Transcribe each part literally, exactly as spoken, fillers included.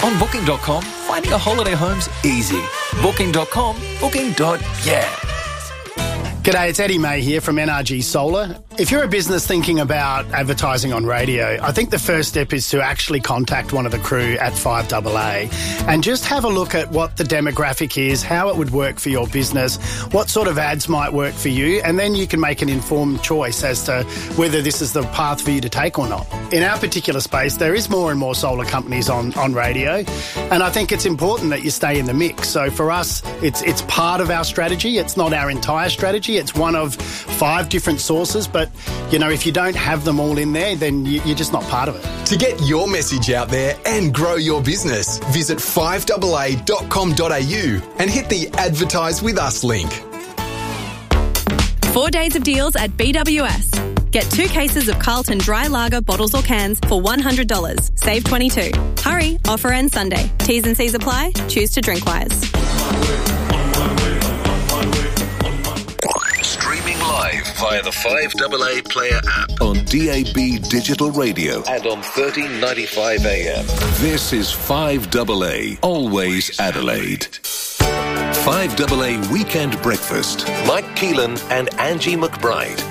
On booking dot com, finding a holiday home's easy. booking dot com, booking. Yeah. G'day, it's Eddie May here from N R G Solar. If you're a business thinking about advertising on radio, I think the first step is to actually contact one of the crew at five A A and just have a look at what the demographic is, how it would work for your business, what sort of ads might work for you, and then you can make an informed choice as to whether this is the path for you to take or not. In our particular space, there is more and more solar companies on, on radio, and I think it's important that you stay in the mix. So for us, it's it's part of our strategy. It's not our entire strategy. It's one of five different sources, but, you know, if you don't have them all in there, then you, you're just not part of it. To get your message out there and grow your business, visit five A A dot com dot a u and hit the Advertise With Us link. Four days of deals at B W S. Get two cases of Carlton Dry Lager bottles or cans for one hundred dollars. Save twenty-two dollars. Hurry, offer ends Sunday. T's and C's apply. Choose to drink wise. Streaming live via the five A A Player app on D A B Digital Radio and on thirteen ninety-five A M. This is five A A, always Adelaide. five A A Weekend Breakfast. Mike Keelan and Angie McBride.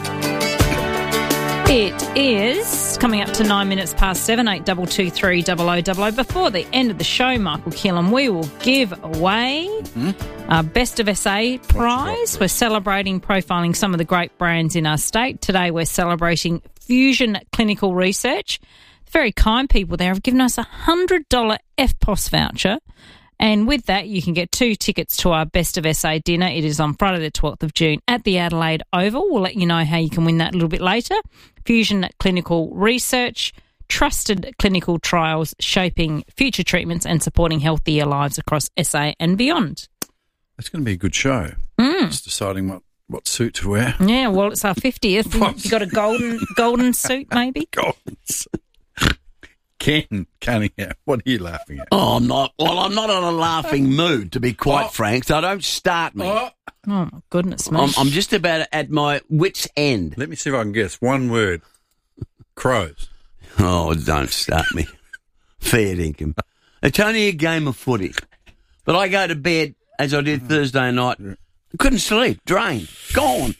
It is coming up to nine minutes past seven, eight double two three double o double o. Before the end of the show, Michael Keelan, we will give away mm-hmm. our Best of S A prize. We're celebrating profiling some of the great brands in our state. Today we're celebrating Fusion Clinical Research. Very kind people there have given us a one hundred dollars F P O S voucher. And with that, you can get two tickets to our Best of S A dinner. It is on Friday the twelfth of June at the Adelaide Oval. We'll let you know how you can win that a little bit later. Fusion Clinical Research, trusted clinical trials shaping future treatments and supporting healthier lives across S A and beyond. It's going to be a good show. Mm. Just deciding what, what suit to wear. Yeah, well, it's our fiftieth. You got a golden golden suit, maybe? Golden suit. Ken Cunningham, what are you laughing at? Oh, I'm not. Well, I'm not in a laughing mood, to be quite oh. frank, so don't start me. Oh, oh my goodness, mate. I'm, I'm just about at my wit's end. Let me see if I can guess. One word. Crows. Oh, don't start me. Fair dinkum. It's only a game of footy. But I go to bed, as I did Thursday night, couldn't sleep, drained, gone.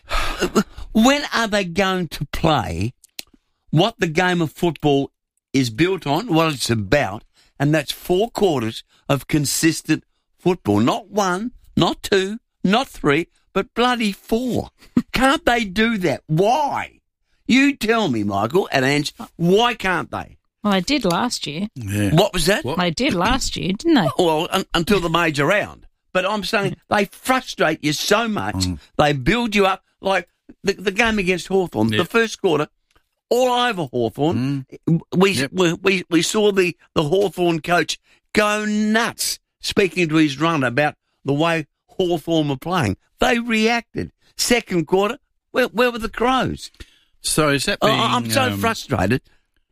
When are they going to play what the game of football is built on, what it's about, and that's four quarters of consistent football. Not one, not two, not three, but bloody four. Can't they do that? Why? You tell me, Michael and Ange, why can't they? Well, they did last year. Yeah. What was that? What? They did last year, didn't they? Well, un- until the major round. But I'm saying they frustrate you so much, mm. they build you up, like the, the game against Hawthorn, yep. the first quarter, all over Hawthorn. Mm. We, yep. we we we saw the, the Hawthorn coach go nuts speaking to his runner about the way Hawthorn were playing. They reacted. Second quarter, where, where were the Crows? So is that being... Oh, I'm so um, frustrated.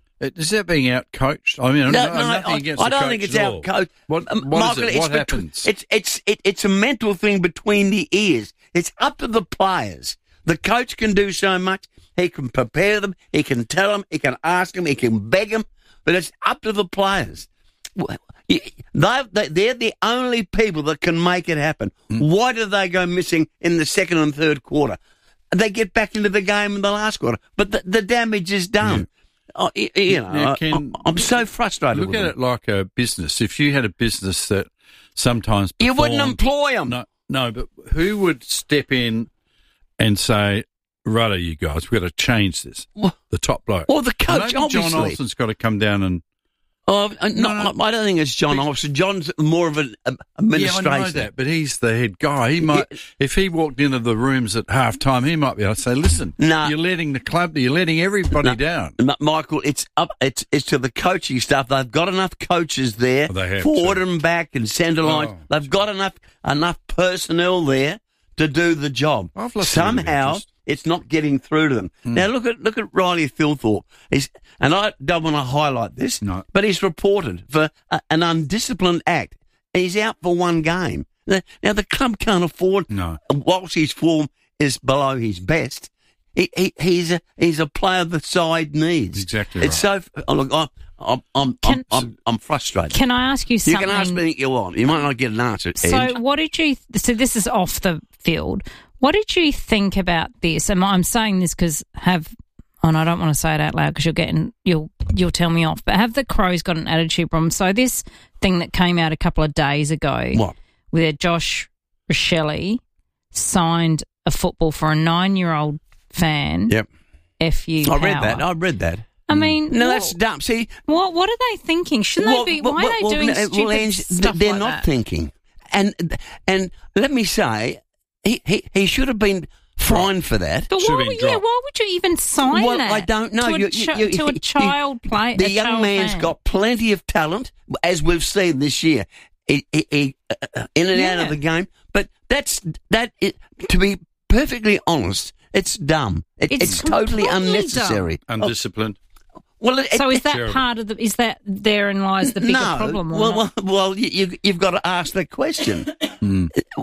Is that being out-coached? I mean, no, no, no, nothing I, against I the don't coach think it's at all. out-coached. What, Um, what Michael, is it? it's What between- happens? It's, it's, it, it's a mental thing between the ears. It's up to the players. The coach can do so much. He can prepare them. He can tell them. He can ask them. He can beg them. But it's up to the players. They, they're the only people that can make it happen. Mm. Why do they go missing in the second and third quarter? They get back into the game in the last quarter. But the, the damage is done. Yeah. Oh, you, you know, yeah, Ken, I, I'm so frustrated Look with at them. it like a business. If you had a business that sometimes You wouldn't performed- employ them. No, no, but who would step in and say, "Rudder, you guys, we've got to change this"? Well, the top bloke. Well, the coach, Maybe obviously. John Olsen's got to come down and... Oh, no, No, no. I don't think it's John Olsen. John's more of an um, administrator. Yeah, I know that, but he's the head guy. He might, if he walked into the rooms at half time, he might be able to say, "Listen, No. you're letting the club, you're letting everybody No. down." M- Michael, it's up. It's it's to the coaching staff. They've got enough coaches there, Well, they have forward to. and back and centre lines. Oh, They've got enough enough personnel there to do the job. I've lost a little Somehow, interest. it's not getting through to them. Hmm. Now look at look at Riley Thilthorpe. He's and I don't want to highlight this, No. but he's reported for a, an undisciplined act. He's out for one game. Now, now the club can't afford. No. Whilst his form is below his best, he, he he's a he's a player the side needs. Exactly It's right. so. Oh, look, I, I'm I'm, Can- I'm I'm I'm frustrated. Can I ask you you something? can ask me what you want. You might not get an answer. So, Ed. what did you? So, this is off the field. What did you think about this? And I'm saying this because have, and I don't want to say it out loud because you're getting you'll you'll tell me off. But have the Crows got an attitude problem? So, this thing that came out a couple of days ago, What? where Josh Rochelle signed a football for a nine-year-old fan. Yep. F U. I read power. that. I read that. I mean, No, what, that's dumb. See, what what are they thinking? Shouldn't well, they be? well, Why are they well, doing no, stupid well, Ange, stuff they're like not that? thinking. And and let me say, he he, he should have been fined for that. But Should why, have would- been yeah, dropped. why would you even sign Well, that? I don't know. To a, You- chi- you- to a you- child play. The a young child man's fan. got plenty of talent, as we've seen this year, he, he, he, uh, in and out Yeah. of the game. But that's that. It, to be perfectly honest, it's dumb. It, It's it's, totally completely unnecessary. Undisciplined. Well, it, So it, is that Terrible. part of the? Is that therein lies the bigger no, problem? Or well, not? well, well, you, you, you've got to ask the question. Hmm.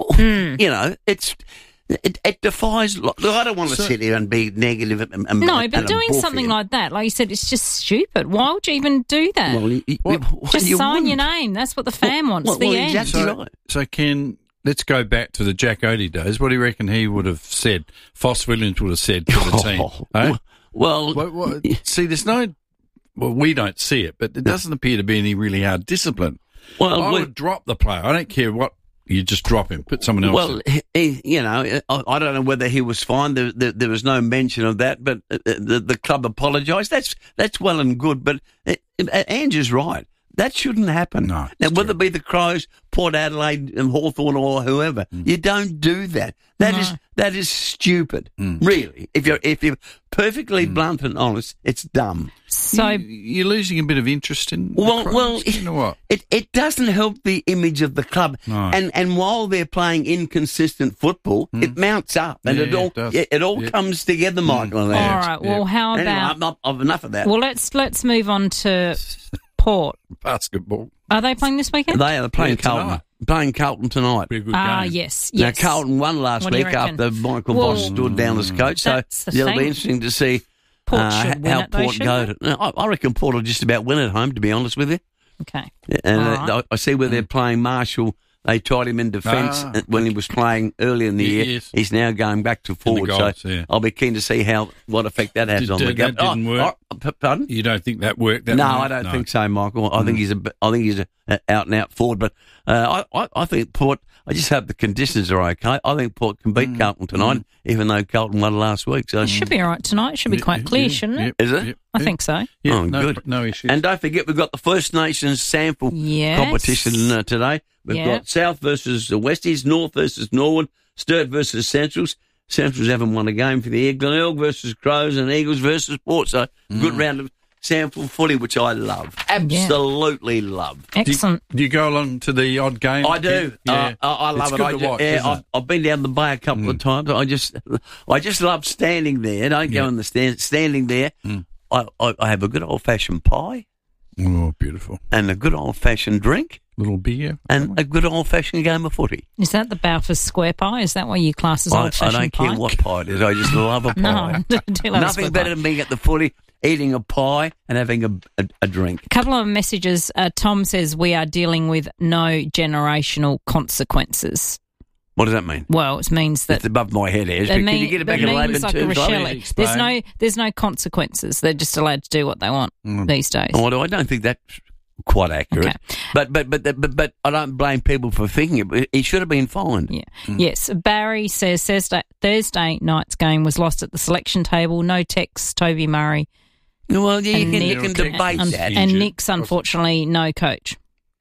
You know, it's it, it defies. Look, I don't want to sit here and be negative. And, and, no, and but a doing buff something here. like that, like you said, it's just stupid. Why would you even do that? well, you, you, well, just you sign your wouldn't. name. That's what the fan wants. well, the well, end. exactly. So, right. so Ken, let's go back to the Jack Odie days. What do you reckon he would have said? Foss Williams would have said to the team. Oh, eh? well, What- what- see, there's no. Well, we don't see it, but it doesn't appear to be any really hard discipline. well, I we- would drop the player. I don't care what you just drop him, put someone else. Well, in. he, you know, I, I don't know whether he was fined. There, there, there was no mention of that, but uh, the, the club apologised. That's that's well and good, but uh, uh, Andrew's right. That shouldn't happen. No, Now, it's whether it be the Crows, Port Adelaide, and Hawthorn, or whoever, Mm. you don't do that. That is that is stupid. Really, if you're if you're perfectly Mm. blunt and honest, it's dumb. so You- you're losing a bit of interest in. the Well, Crows, well, you know what? It it doesn't help the image of the club, No. and and while they're playing inconsistent football, it mounts up, and Yeah, it all it does. it, it all Yeah. comes together, Michael. and all Alex. right. Well, how Anyway, about? I'm not, I've enough of that. well, let's let's move on to Port. Basketball, Are they playing this weekend? they are playing Yeah, Carlton, tonight. playing Carlton tonight. pretty good Ah, game. yes, Now yes. Carlton won last What do you week reckon? after Michael Well, Voss stood down as coach, so that's the it'll thing. be interesting to see Port uh, should win how it, though, Port shouldn't go. To, no, I, I reckon Port will just about win at home. To be honest with you. Okay. And All uh, right. I I see where they're playing Marshall. They tried him in defence Ah, when he was playing early in the year. Yes. He's now going back to forward. goals, so yeah. I'll be keen to see how what effect that has Did- on the did- game. that didn't work? Oh, p- pardon? You don't think that worked? That No, night? I don't No. think so, Michael. I think he's a. I think he's a, a out and out forward. But uh, I, I, I think Port. I just hope the conditions are okay. I think Port can beat Carlton tonight, even though Carlton won last week. So It should be all right tonight. It should be quite clear, Yeah, shouldn't yeah, it? Is it? yeah, I yeah. think so. Yeah, Oh, no, good. No issues. And don't forget, we've got the First Nations sample Yes. competition uh, today. We've Yeah. got South versus the Westies, North versus Norwood, Sturt versus Centrals. Centrals haven't won a game for the year. Glenelg versus Crows and Eagles versus Port. So good round of sample footy, which I love. Absolutely love. do, you, Excellent. do you go along to the odd game? I do. Yeah. Uh, I, I love It's it. good I to ju- watch, yeah, isn't I've, it? I've been down the bay a couple of times. I just, I just love standing there. Don't go Yeah. in the stand. Standing there, I, I, I have a good old fashioned pie Oh, beautiful. and a good old fashioned drink Little beer. and a good old fashioned game of footy. Is that the Balfour Square pie? Is that what you class as I, I old-fashioned don't pie? care what pie it is. I just love a pie. No, I do love a Nothing square better pie. than being at the footy, eating a pie and having a, a, a drink. A couple of messages. Uh, Tom says we are dealing with no generational consequences. What does that mean? Well, it means that It's above my head, Ash. it Can mean- you get it back it in means layman like a terms? Rochelle. Please There's explain. no, there's no consequences. They're just allowed to do what they want these days. Oh, I don't think that's quite accurate. Okay. But, but but but but I don't blame people for thinking it. But he should have been fined. Yeah. Yes. Barry says Thursday, Thursday night's game was lost at the selection table. No Tex, Toby Murray, Well, yeah, you And can, you Nick- can debate and, that. and Injured. Nick's unfortunately no coach.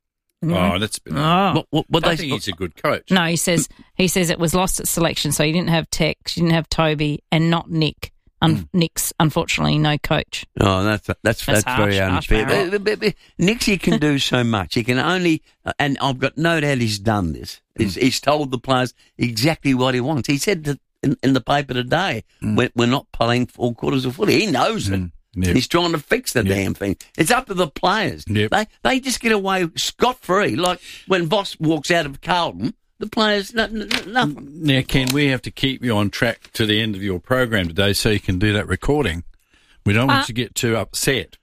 Oh, that's. Been, Oh. What, what, what I they think he's a good coach. No, he says he says it was lost at selection, so you didn't have Tex, you didn't have Toby, and not Nick. Un- Nick's unfortunately no coach. Oh, that's that's That's that's, very harsh, harsh, unfair. Barry. But, but, but Nixie can do so much. He can only, uh, and I've got no doubt he's done this. He's, he's told the players exactly what he wants. He said to, in, in the paper today, we're, we're not playing four quarters of footy. He knows it. Yep. He's trying to fix the Yep. damn thing. It's up to the players. Yep. They they just get away scot free. Like when Voss walks out of Carlton, The players, no, no, nothing. Now, Ken, we have to keep you on track to the end of your program today so you can do that recording. We don't want Uh, you to get too upset.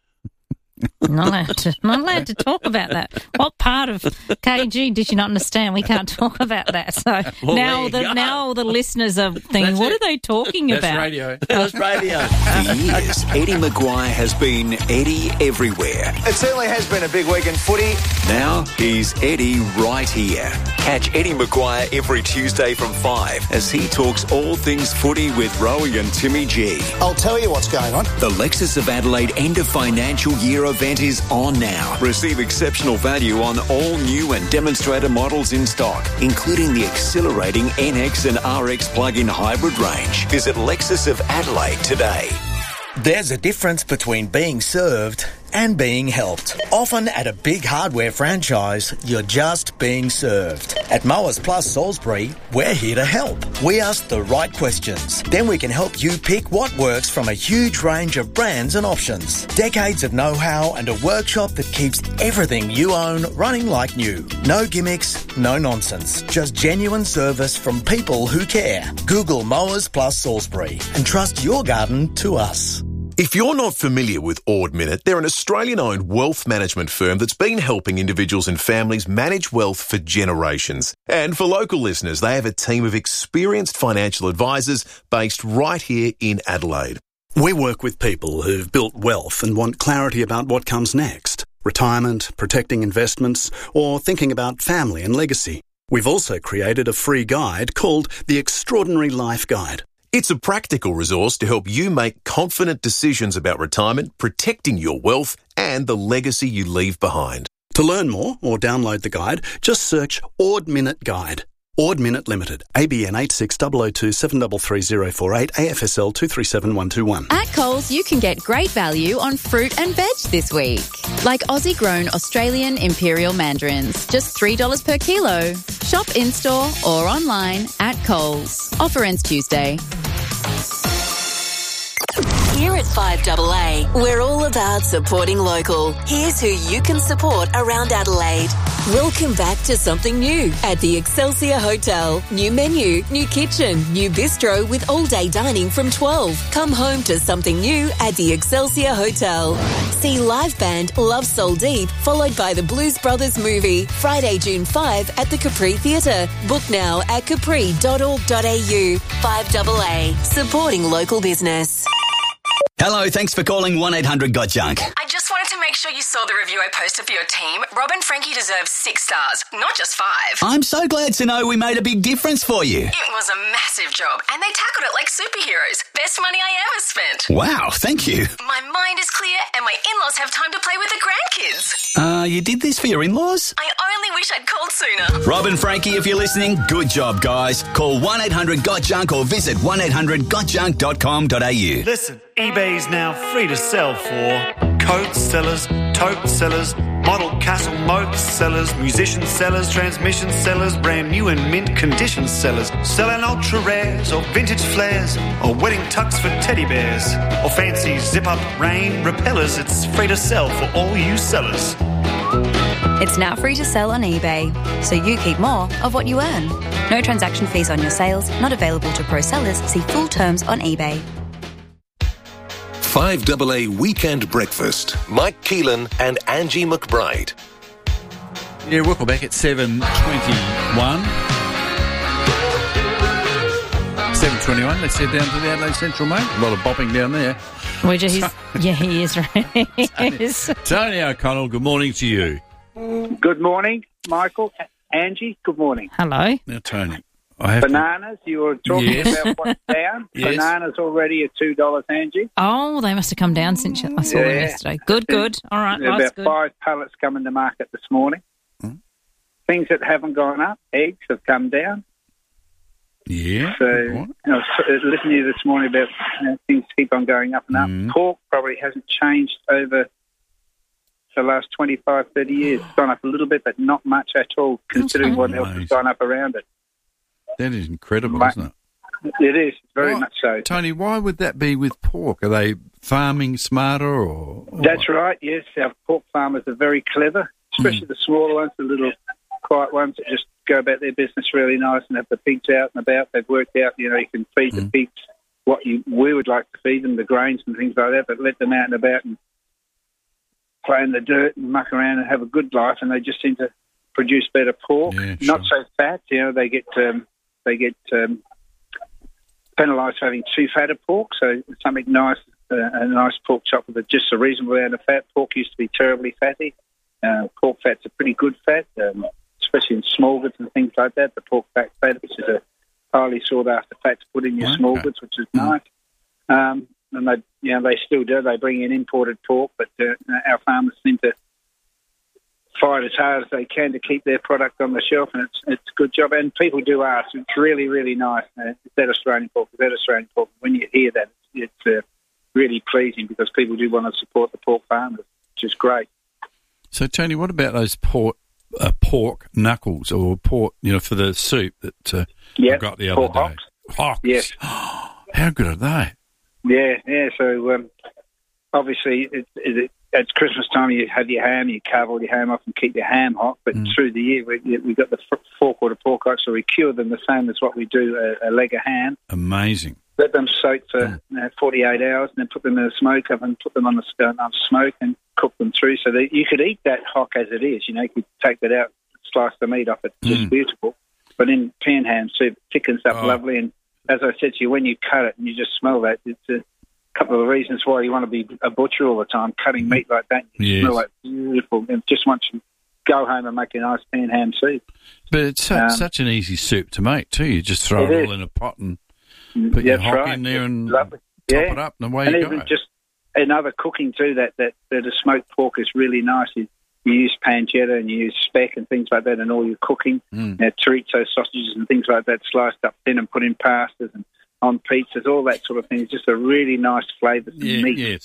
Not allowed to, not allowed to talk about that. What part of K G did you not understand? We can't talk about that. So Well, now, there you the, go. now all the listeners are thinking, That's what it. are they talking That's about? radio. That's radio. For years, Eddie Maguire has been Eddie everywhere. It certainly has been a big week in footy. Now he's Eddie right here. Catch Eddie Maguire every Tuesday from five as he talks all things footy with Rowie and Timmy G. I'll tell you what's going on. The Lexus of Adelaide end of financial year event is on now. Receive exceptional value on all new and demonstrator models in stock, including the exhilarating N X and R X plug-in hybrid range. Visit Lexus of Adelaide today. There's a difference between being served and being helped. Often at a big hardware franchise, you're just being served. At Mowers Plus Salisbury, we're here to help. We ask the right questions. Then we can help you pick what works from a huge range of brands and options. Decades of know-how and a workshop that keeps everything you own running like new. No gimmicks, no nonsense. Just genuine service from people who care. Google Mowers Plus Salisbury and trust your garden to us. If you're not familiar with Ord Minnett, they're an Australian-owned wealth management firm that's been helping individuals and families manage wealth for generations. And for local listeners, they have a team of experienced financial advisors based right here in Adelaide. We work with people who've built wealth and want clarity about what comes next. Retirement, protecting investments, or thinking about family and legacy. We've also created a free guide called the Extraordinary Life Guide. It's a practical resource to help you make confident decisions about retirement, protecting your wealth, and the legacy you leave behind. To learn more or download the guide, just search Ord Minnett Guide. Ord Minnett Limited, A B N eight six zero zero two seven three three zero four eight, A F S L two three seven one two one. At Coles, you can get great value on fruit and veg this week. Like Aussie-grown Australian Imperial Mandarins, just three dollars per kilo. Shop in-store or online at Coles. Offer ends Tuesday. Here at five A A, we're all about supporting local. Here's who you can support around Adelaide. Welcome back to something new at the Excelsior Hotel. New menu, new kitchen, new bistro with all-day dining from twelve. Come home to something new at the Excelsior Hotel. See live band Love Soul Deep, followed by the Blues Brothers movie, Friday, June fifth at the Capri Theatre. Book now at capri dot org dot a u. five A A, supporting local business. Hello, thanks for calling one eight hundred got junk. I just wanted to make sure you saw the review I posted for your team. Rob and Frankie deserve six stars, not just five. I'm so glad to know we made a big difference for you. It was a massive job, and they tackled it like superheroes. Best money I ever spent. Wow, thank you. My mind is clear, and my in-laws have time to play with the grandkids. Uh, you did this for your in-laws? I only wish I'd called sooner. Rob and Frankie, if you're listening, good job, guys. Call one eight hundred got junk or visit one eight hundred got junk dot com dot a u. Listen, eBay's now free to sell for coat sellers, tote sellers, model castle moat sellers, musician sellers, transmission sellers, brand new and mint condition sellers, selling ultra rares or vintage flares or wedding tucks for teddy bears or fancy zip-up rain repellers. It's free to sell for all you sellers. It's now free to sell on eBay, so you keep more of what you earn. No transaction fees on your sales, not available to pro sellers. See full terms on eBay. five A A Weekend Breakfast. Mike Keelan and Angie McBride. Yeah, welcome back at seven twenty-one. seven twenty-one, let's head down to the Adelaide Central, mate. A lot of bopping down there. We're just, yeah, he is, right? He is. Tony O'Connell, good morning to you. Good morning, Michael. Angie, good morning. Hello. Now, Tony, I have Bananas, you were talking Yes. about what's down. Yes. Bananas already at two dollars, Angie. Oh, they must have come down since I saw them Yeah. yesterday. Good, good. All right, There are that's about good. five pallets coming to market this morning. Things that haven't gone up, eggs have come down. Yeah. So, you know, I was listening to you this morning about you know, things keep on going up and up. Mm. Pork probably hasn't changed over the last twenty-five, thirty years. It's gone up a little bit, but not much at all, considering what else has gone up around it. That is incredible, But- isn't it? It is, very Why- much so. Tony, why would that be with pork? Are they farming smarter or... or That's right, yes. Our pork farmers are very clever, especially the smaller ones, the little quiet ones that just go about their business really nice and have the pigs out and about. They've worked out, you know, you can feed the pigs what you we would like to feed them, the grains and things like that, but let them out and about and play in the dirt and muck around and have a good life, and they just seem to produce better pork. Yeah, Not so fat, you know, they get um, they get um, penalised for having too fat a pork, so something nice, uh, a nice pork chop with a, just a reasonable amount of fat. Pork used to be terribly fatty. Uh, pork fat's a pretty good fat, um, especially in small goods and things like that. The pork fat fat, which is a highly sought after fat to put in your Okay. small goods, which is nice. Um, and they, you know, they still do. They bring in imported pork, but uh, our farmers seem to fight as hard as they can to keep their product on the shelf, and it's it's a good job. And people do ask. It's really, really nice. Uh, is that Australian pork? Is that Australian pork? When you hear that, it's, it's uh, really pleasing because people do want to support the pork farmers, which is great. So, Tony, what about those pork, uh, pork knuckles or pork, you know, for the soup that uh, Yeah, I got the other pork day? hocks. Hocks. Yes. How good are they? Yeah, yeah. So um, obviously, it, it, it's Christmas time. You have your ham, you carve all your ham off and keep your ham hot. But Mm. through the year, we we got the f- four-quarter pork hocks, so we cure them the same as what we do a, a leg of ham. Amazing. Let them soak for you know, forty-eight hours, and then put them in a smoke oven, put them on the stone on smoke, and cook them through. So that you could eat that hock as it is. You know, you could take that out, slice the meat off. It's just Mm. beautiful. But in pan ham soup, it thickens up Oh. lovely. And as I said to you, when you cut it and you just smell that, it's a couple of reasons why you want to be a butcher all the time, cutting meat like that. You Yes. smell that beautiful. And just want to go home and make a nice pan ham soup. But it's su- Um, such an easy soup to make, too. You just throw It it, all is. in a pot and put your That's hock right. in there and It's lovely. top Yeah. it up, and away and you even go. just another cooking too, that, that, that a smoked pork is really nice. You, you use pancetta and you use speck and things like that in all your cooking. Mm. You know, chorizo sausages and things like that sliced up thin and put in pastas and on pizzas, all that sort of thing. It's just a really nice flavour to Yeah, meat. yes.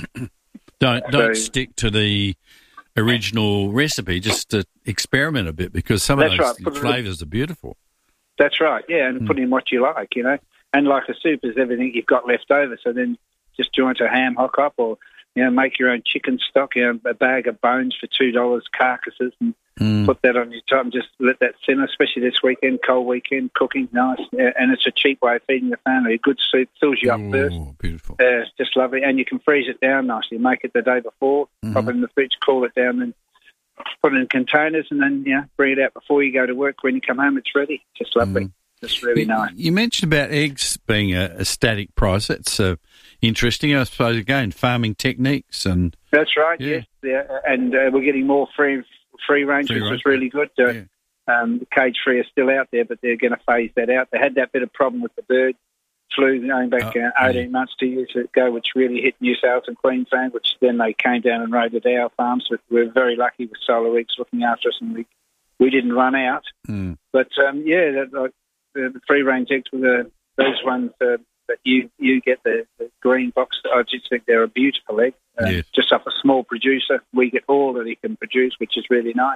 don't don't So- stick to the original recipe. Just to experiment a bit, because some of That's those right. Put it in- flavours are beautiful. That's right, yeah, Hmm. and put in what you like, you know. And like a soup is everything you've got left over, so then just joint a ham hock up or, you know, make your own chicken stock, you know, a bag of bones for two dollars, carcasses, and Mm. put that on your top and just let that simmer, especially this weekend, cold weekend, cooking, nice. Yeah, and it's a cheap way of feeding the family. A good soup fills you up first. Oh, beautiful. Uh, it's just lovely. And you can freeze it down nicely. Make it the day before, Mhm. pop it in the fridge, cool it down, and put it in containers, and then, you know, bring it out before you go to work. When you come home, it's ready. Just lovely. Just really You- nice. You mentioned about eggs being a, a static price. That's uh, interesting. I suppose, again, farming techniques and... That's right, Yeah. yes. Yeah. And uh, we're getting more free free range, Free which range, is really good. Uh, um, the cage-free are still out there, but they're going to phase that out. They had that bit of problem with the bird flu going back Oh, uh, eighteen months, two years ago, which really hit New South Wales and Queensland, which then they came down and raided our farms. But we're very lucky with Solar Eggs looking after us, and we, we didn't run out. Mm. But, um, yeah, that, like, the, the free-range eggs were the, those ones uh, that you, you get, the, the green box. I just think they're a beautiful egg. Uh, Yes. Just off a small producer, we get all that he can produce, which is really nice.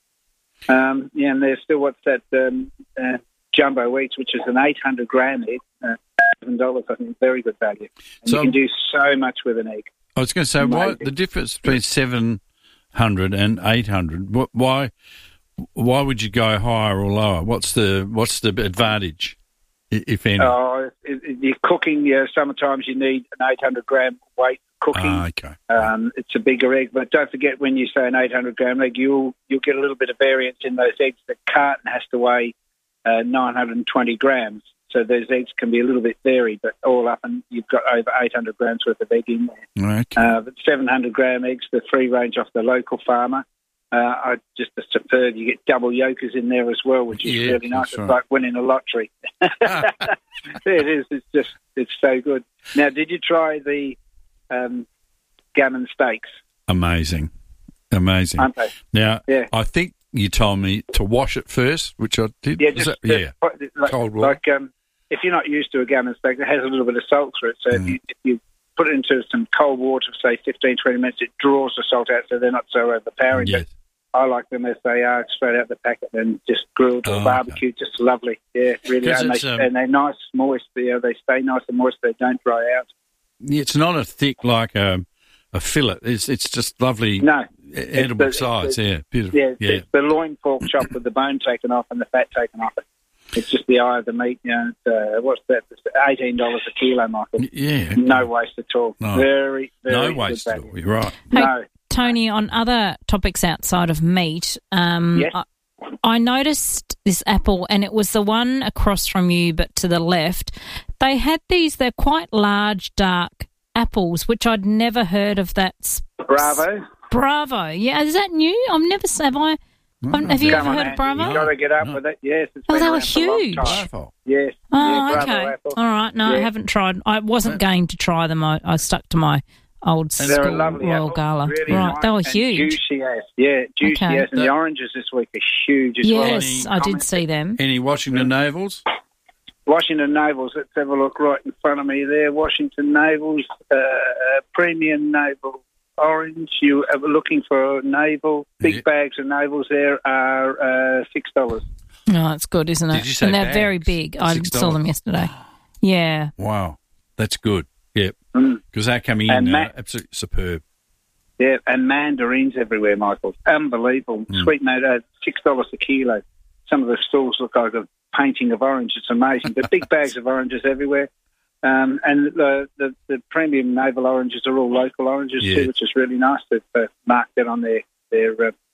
Um, yeah, and there's still what's that um, uh, jumbo eggs, which is an eight hundred gram egg, uh, seven dollars. I think very good value. And So- you can do so much with an egg. I was going to say, why Amazing. the difference between seven hundred and eight hundred? Wh- Why, why would you go higher or lower? What's the what's the advantage, i- if any? Oh, it, it, you're cooking. Yeah, sometimes you need an eight hundred gram weight cooking. Ah, okay. Um, it's a bigger egg, but don't forget when you say an eight hundred gram egg, you'll you'll get a little bit of variance in those eggs. The carton has to weigh uh, nine hundred twenty grams, so those eggs can be a little bit varied, but all up and you've got over eight hundred grams worth of egg in there. Okay. Uh, but seven hundred gram eggs, the free range off the local farmer, uh, are just a superb. You get double yolkers in there as well, which is Yeah, really nice. that's It's right. like winning a lottery. It is. It's just, it's so good. Now, did you try the um, gammon steaks? Amazing, amazing. Aren't they? Now, Yeah. I think you told me to wash it first, which I did. Yeah, Was just that- uh, yeah. like, Cold water. like um, if you're not used to a gammon steak, it has a little bit of salt through it. So Mm. if, you, if you put it into some cold water, say fifteen, twenty minutes, it draws the salt out, so they're not so overpowering. Yes. But I like them as they are, straight out the packet and just grilled or Oh, okay. barbecued, just lovely. Yeah, really. 'Cause And, it's, they, um, and they're nice, moist. You know, they stay nice and moist. They don't dry out. Yeah, it's not a thick like a a fillet. It's it's just lovely. No, edible the, size. the, yeah, beautiful. Yeah, yeah. It's the loin pork chop with the bone taken off and the fat taken off it. It's just the eye of the meat. You know, it's, uh, what's that? It's eighteen dollars a kilo, Michael. Yeah, no waste at all. No. Very, very no good waste at value. all. You're right. Hey, No. Tony, on other topics outside of meat, um, Yes. I, I noticed this apple, and it was the one across from you, but to the left. They had these, they're quite large, dark apples, which I'd never heard of that. Sp- Bravo. Bravo. Yeah, is that new? I've never, have I, I've- have you Come ever on, heard of Andy, Bravo? You've got to get up with it. Yes. It's Oh, been they were around for a long huge. time. Bravo. Yes. Oh, yeah, Bravo okay. apple. All right. No, I Yeah. haven't tried. I wasn't going to try them. I, I stuck to my old They're a school lovely Royal apple, Gala. really right, nice they were and huge. Juicy as, yeah, juicy Okay. as, and the oranges this week are huge as well. Yes, I did see them. Any Washington Navals? Washington Navals, let's have a look right in front of me there. Washington Navals, uh, premium naval orange. You are looking for naval. Big Yeah. bags of navals there are uh, six dollars. No, it's good, isn't it? Did you say and they're bags? very big. I six saw dollars. them yesterday. Yeah. Wow, that's good. Yep, because they're coming in And uh, ma- absolutely superb. Yeah, and mandarins everywhere, Michael. Unbelievable. Mm. Sweet mate, uh, six dollars a kilo. Some of the stalls look like a painting of orange. It's amazing. But big bags of oranges everywhere. Um, and the, the the premium naval oranges are all local oranges Yeah. too, which is really nice. They've uh, marked that on their their. Uh,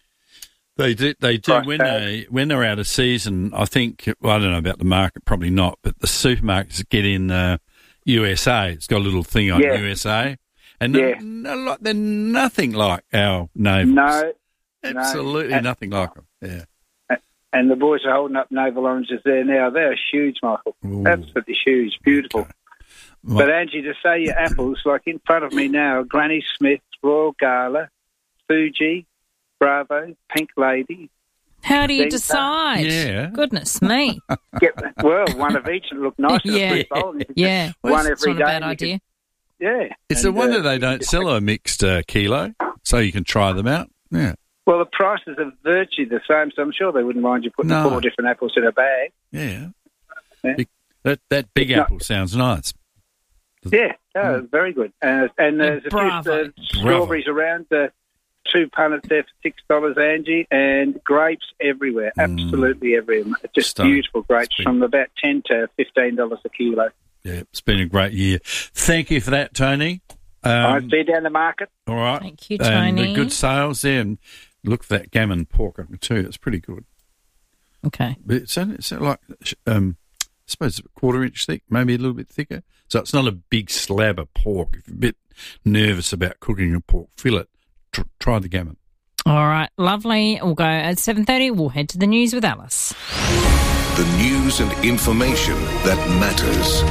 They do. They do Price when tag. they when they're out of season. I think. Well, I don't know about the market. Probably not. But the supermarkets get in uh, U S A. It's got a little thing on Yeah. U S A, and Yeah. they're, no- they're nothing like our navals. no, absolutely no. And- nothing like them. Yeah. And the boys are holding up naval oranges there now. They're huge, Michael. Ooh. Absolutely huge. Beautiful. Well- But, Angie, to say your apples, like in front of me now, Granny Smith, Royal Gala, Fuji, Bravo, Pink Lady. How do you These are- decide? Yeah. Goodness me. Get, well, one of each and look nice in Yeah. a fruit bowl. and you can Yeah. get Well, One it's every not a day. bad and you idea. can- yeah. It's a And, wonder uh, they don't sell a mixed uh, kilo, so you can try them out. Yeah. Well, the prices are virtually the same, so I'm sure they wouldn't mind you putting No. four different apples in a bag. Yeah. Yeah. Big- That that big It's not- apple sounds nice. Yeah, oh, very good. Uh, and there's a few Bravo. uh, strawberries around, uh, two punnets there for six dollars, Angie, and grapes everywhere, absolutely everywhere. Just Stunning. beautiful grapes Sweet. from about ten to fifteen dollars a kilo. Yeah, it's been a great year. Thank you for that, Tony. Um, I see you down the market. All right. Thank you, And the Tony. good sales there. And look for that gammon pork too. It's pretty good. Okay. But it's, only, it's like, um, I suppose, a quarter inch thick, maybe a little bit thicker. So it's not a big slab of pork. If you're a bit nervous about cooking a pork fillet, tr- try the gammon. All right. Lovely. We'll go at seven thirty. We'll head to the news with Alice. The news and information that matters.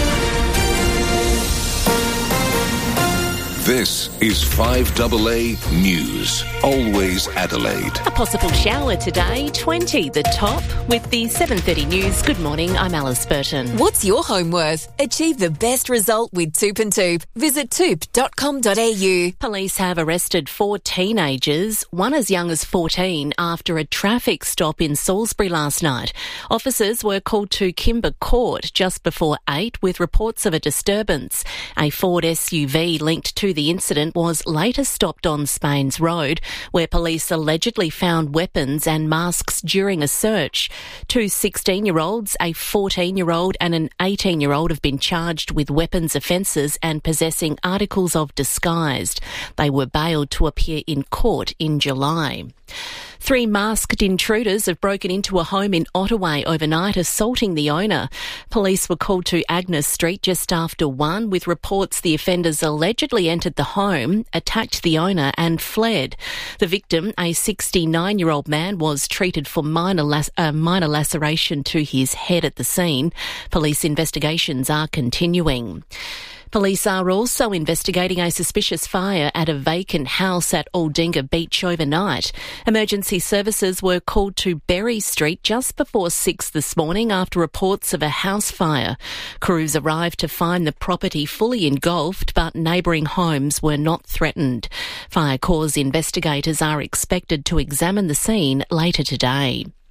This is five A A News. Always Adelaide. A possible shower today, twenty the top. With the seven thirty news, good morning, I'm Alice Burton. What's your home worth? Achieve the best result with Toop and Toop. Visit toop dot com dot a u. Police have arrested four teenagers, one as young as fourteen, after a traffic stop in Salisbury last night. Officers were called to Kimber Court just before eight with reports of a disturbance. A Ford S U V linked to the incident was later stopped on Spains Road, where police allegedly found weapons and masks during a search. Two sixteen-year-olds, a fourteen-year-old and an eighteen-year-old have been charged with weapons offences and possessing articles of disguise. They were bailed to appear in court in July. Three masked intruders have broken into a home in Ottaway overnight, assaulting the owner. Police were called to Agnes Street just after one, with reports the offenders allegedly entered the home, attacked the owner and fled. The victim, a sixty-nine-year-old man, was treated for minor, lac- uh, minor laceration to his head at the scene. Police investigations are continuing. Police are also investigating a suspicious fire at a vacant house at Aldinga Beach overnight. Emergency services were called to Berry Street just before six this morning after reports of a house fire. Crews arrived to find the property fully engulfed, but neighbouring homes were not threatened. Fire cause investigators are expected to examine the scene later today.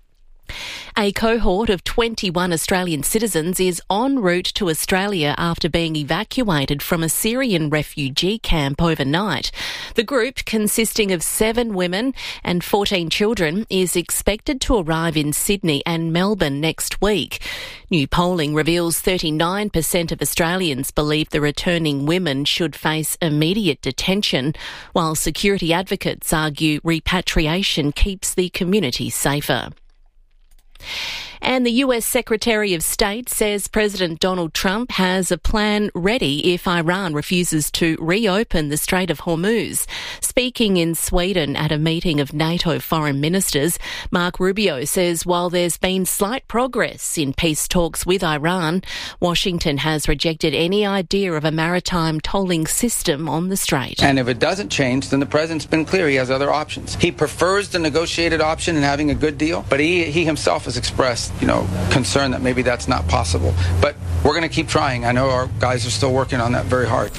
A cohort of twenty-one Australian citizens is en route to Australia after being evacuated from a Syrian refugee camp overnight. The group, consisting of seven women and fourteen children, is expected to arrive in Sydney and Melbourne next week. New polling reveals thirty-nine percent of Australians believe the returning women should face immediate detention, while security advocates argue repatriation keeps the community safer. And the U S Secretary of State says President Donald Trump has a plan ready if Iran refuses to reopen the Strait of Hormuz. Speaking in Sweden at a meeting of NATO foreign ministers, Mark Rubio says while there's been slight progress in peace talks with Iran, Washington has rejected any idea of a maritime tolling system on the strait. And if it doesn't change, then the president's been clear he has other options. He prefers the negotiated option and having a good deal, but he, he himself has expressed, you know, concern that maybe that's not possible. But we're going to keep trying. I know our guys are still working on that very hard.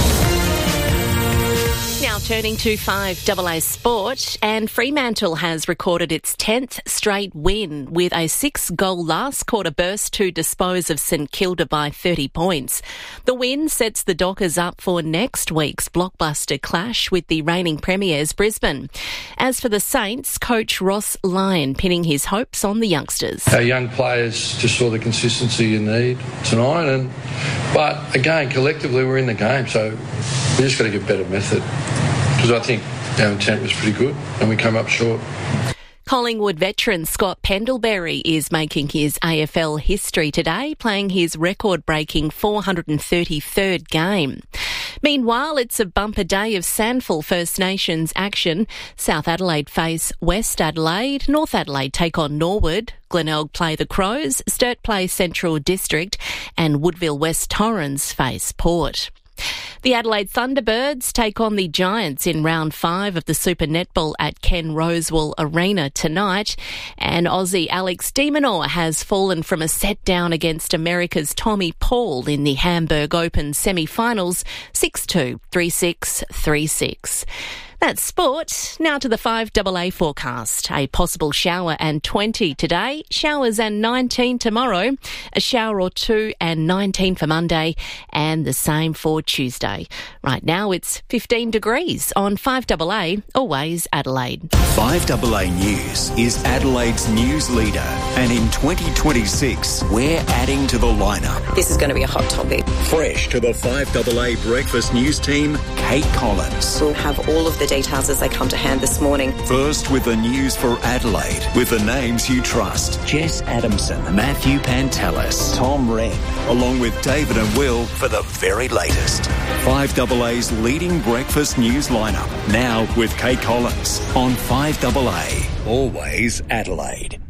Now turning to five double A sport, and Fremantle has recorded its tenth straight win with a six-goal last-quarter burst to dispose of St Kilda by thirty points. The win sets the Dockers up for next week's blockbuster clash with the reigning premiers Brisbane. As for the Saints, coach Ross Lyon pinning his hopes on the youngsters. Our young players just saw the consistency you need tonight, and but again, collectively we're in the game, so we just got to get better method. Because I think our intent was pretty good and we came up short. Collingwood veteran Scott Pendlebury is making his A F L history today, playing his record-breaking four hundred thirty-third game. Meanwhile, it's a bumper day of Sandful First Nations action. South Adelaide face West Adelaide, North Adelaide take on Norwood, Glenelg play the Crows, Sturt play Central District, and Woodville West Torrens face Port. The Adelaide Thunderbirds take on the Giants in round five of the Super Netball at Ken Rosewall Arena tonight. And Aussie Alex de Minaur has fallen from a set down against America's Tommy Paul in the Hamburg Open semi-finals, six two, three six, three six. That's sport. Now to the five double A forecast. A possible shower and twenty today, showers and nineteen tomorrow, a shower or two and nineteen for Monday, and the same for Tuesday. Right now it's fifteen degrees on five double A, always Adelaide. five double A News is Adelaide's news leader, and in twenty twenty-six, we're adding to the lineup. This is going to be a hot topic. Fresh to the five double A Breakfast News team, Kate Collins. We'll have all of the details as they come to hand this morning. First with the news for Adelaide, with the names you trust. Jess Adamson, Matthew Pantelis, Tom Wren, along with David and Will for the very latest. five double A's leading breakfast news lineup, now with Kate Collins on five double A, always Adelaide.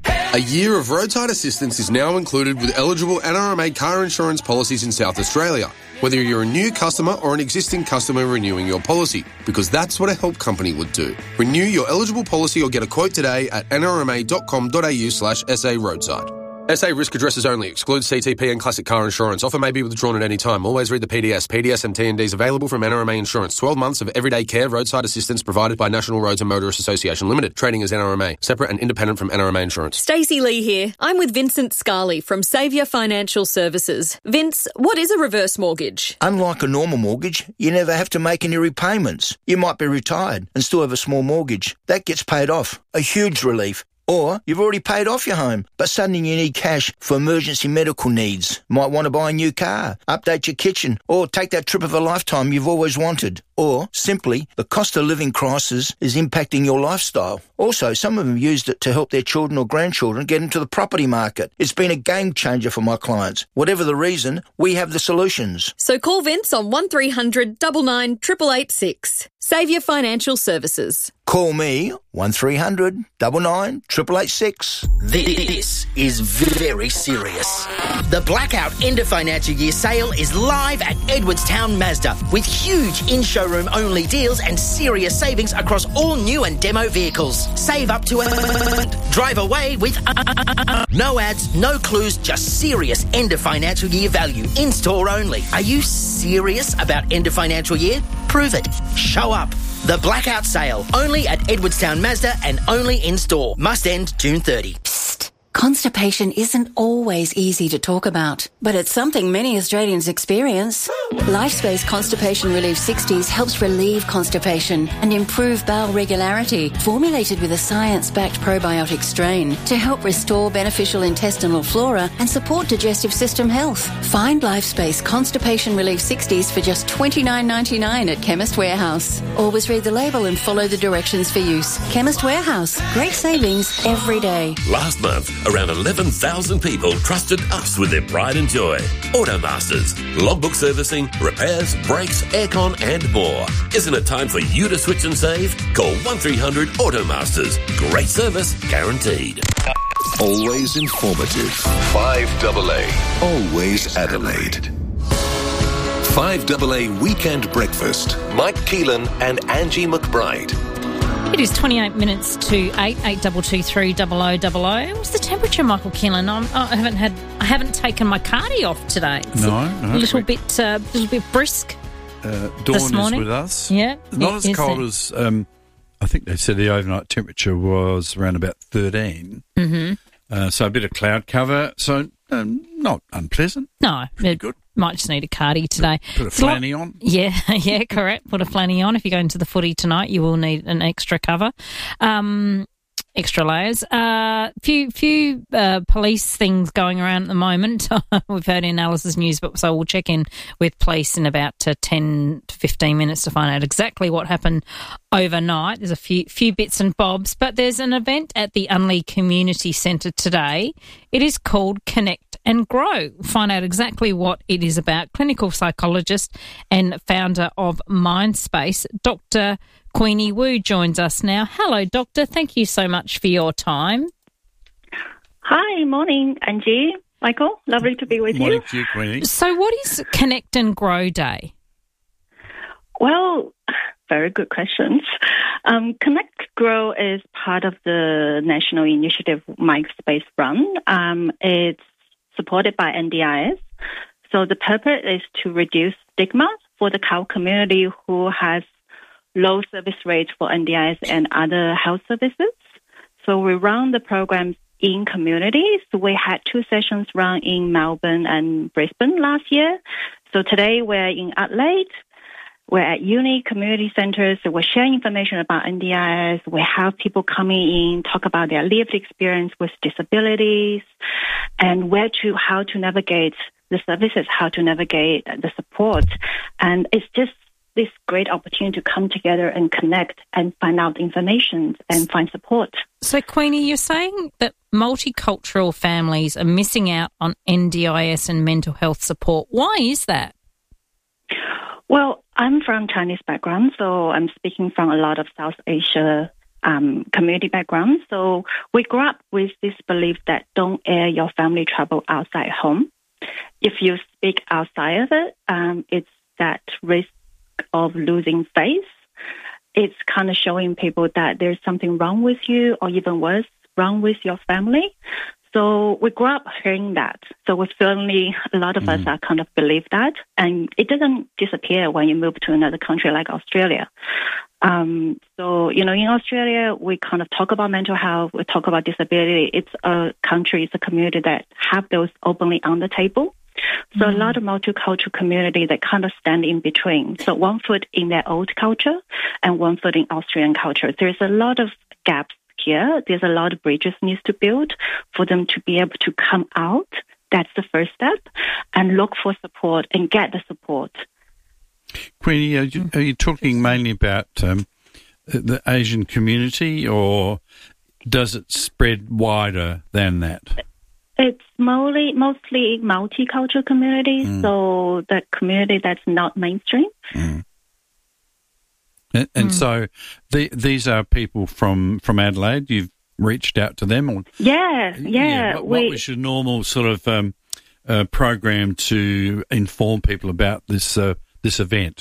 A year of roadside assistance is now included with eligible N R M A car insurance policies in South Australia, whether you're a new customer or an existing customer renewing your policy, because that's what a help company would do. Renew your eligible policy or get a quote today at n r m a dot com dot a u slash s a roadside. S A risk addresses only. Excludes C T P and classic car insurance. Offer may be withdrawn at any time. Always read the P D S. P D S and T and Ds available from N R M A Insurance. twelve months of everyday care roadside assistance provided by National Roads and Motorists Association Limited. Trading as N R M A. Separate and independent from N R M A Insurance. Stacey Lee here. I'm with Vincent Scarley from Saviour Financial Services. Vince, what is a reverse mortgage? Unlike a normal mortgage, you never have to make any repayments. You might be retired and still have a small mortgage. That gets paid off. A huge relief. Or you've already paid off your home, but suddenly you need cash for emergency medical needs. Might want to buy a new car, update your kitchen, or take that trip of a lifetime you've always wanted. Or, simply, the cost of living crisis is impacting your lifestyle. Also, some of them used it to help their children or grandchildren get into the property market. It's been a game changer for my clients. Whatever the reason, we have the solutions. So call Vince on one three hundred nine nine eight eight eight six. Saviour Financial Services. Call me, one three hundred nine nine eight eight eight six. This is very serious. The Blackout End of Financial Year sale is live at Edwardstown Mazda with huge in-showroom only deals and serious savings across all new and demo vehicles. Save up to a... Drive away with... No ads, no clues, just serious end of financial year value. In-store only. Are you serious about end of financial year? Prove it. Show up. The Blackout Sale, only at Edwardstown Mazda and only in-store. Must end June thirtieth. Constipation isn't always easy to talk about, but it's something many Australians experience. LifeSpace Constipation Relief sixties helps relieve constipation and improve bowel regularity, formulated with a science-backed probiotic strain to help restore beneficial intestinal flora and support digestive system health. Find LifeSpace Constipation Relief sixties for just twenty-nine ninety-nine at Chemist Warehouse. Always read the label and follow the directions for use. Chemist Warehouse. Great savings every day. Last month, around eleven thousand people trusted us with their pride and joy. Automasters. Logbook servicing, repairs, brakes, aircon and more. Isn't it time for you to switch and save? Call one three hundred Automasters. Great service guaranteed. Always informative. five double A. Always Adelaide. five double A Weekend Breakfast. Mike Keelan and Angie McBride. It is twenty-eight minutes to eight, eight two two three double oh double oh. What's the temperature, Michael Keelan? I'm, I haven't had, I haven't taken my cardi off today. It's No, a no. little bit, uh, little bit brisk. Uh, this Dawn is morning. with us. Yeah, Not it as is cold there. as, um, I think they said the overnight temperature was around about thirteen. Mm-hmm. Uh, so a bit of cloud cover. So um, not unpleasant. No, it good. Might just need a cardi today. Put a It's lot- flanny on. Yeah, yeah, correct. Put a flanny on. If you go into the footy tonight, you will need an extra cover, um, extra layers. Uh, few few uh, police things going around at the moment. We've heard in Alice's news, but so we'll check in with police in about uh, ten to fifteen minutes to find out exactly what happened overnight. There's a few few bits and bobs, but there's an event at the Unley Community Centre today. It is called Connect and Grow. Find out exactly what it is about. Clinical psychologist and founder of Mindspace, Doctor Queenie Wu, joins us now. Hello, Doctor. Thank you so much for your time. Hi, morning, Angie. Michael, lovely to be with Morning you. to you, Queenie. So what is Connect and Grow Day? Well, very good questions. Um, Connect Grow is part of the national initiative Mindspace Run. Um, it's supported by N D I S. So the purpose is to reduce stigma for the cow community who has low service rates for N D I S and other health services. So we run the programs in communities. We had two sessions run in Melbourne and Brisbane last year. So today we're in Adelaide. We're at uni community centres. So we're sharing information about N D I S. We have people coming in, talk about their lived experience with disabilities and where to, how to navigate the services, how to navigate the support. And it's just this great opportunity to come together and connect and find out information and find support. So, Queenie, you're saying that multicultural families are missing out on N D I S and mental health support. Why is that? Well, I'm from Chinese background, so I'm speaking from a lot of South Asia um, community background. So we grew up with this belief that don't air your family trouble outside home. If you speak outside of it, um, it's that risk of losing face. It's kind of showing people that there's something wrong with you, or even worse, wrong with your family. So we grew up hearing that. So we certainly, a lot of mm. us are kind of believe that. And it doesn't disappear when you move to another country like Australia. Um, so, you know, in Australia, we kind of talk about mental health, we talk about disability. It's a country, it's a community that have those openly on the table. So mm. a lot of multicultural community that kind of stand in between. So one foot in their old culture and one foot in Australian culture. There's a lot of gaps here. There's a lot of bridges needs to build for them to be able to come out. That's the first step, and look for support and get the support. Queenie, are you, are you talking mainly about um, the Asian community, or does it spread wider than that? It's mostly mostly multicultural community, mm. so the community that's not mainstream. Mm. And, and mm. so the, these are people from, from Adelaide. You've reached out to them? Or, yeah, yeah. yeah what, we, what was your normal sort of um, uh, program to inform people about this uh, this event?